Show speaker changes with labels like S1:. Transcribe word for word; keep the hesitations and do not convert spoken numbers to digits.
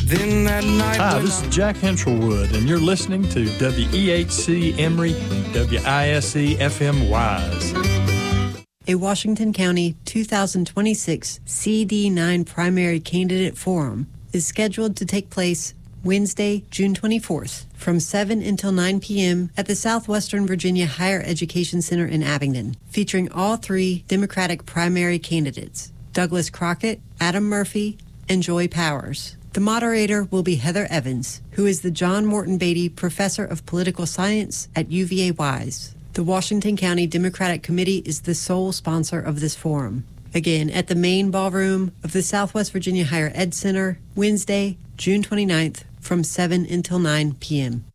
S1: Then that night
S2: Hi, this is Jack Henselwood, and you're listening to W E H C Emory, W I S E F M Wise.
S3: A Washington County two thousand twenty-six C D nine Primary Candidate Forum is scheduled to take place Wednesday, June twenty-fourth, from seven until nine p.m. at the Southwestern Virginia Higher Education Center in Abingdon, featuring all three Democratic primary candidates, Douglas Crockett, Adam Murphy, and Joy Powers. The moderator will be Heather Evans, who is the John Morton Beatty Professor of Political Science at U V A Wise. The Washington County Democratic Committee is the sole sponsor of this forum. Again, at the main ballroom of the Southwest Virginia Higher Ed Center, Wednesday, June twenty-ninth, from seven until nine p.m.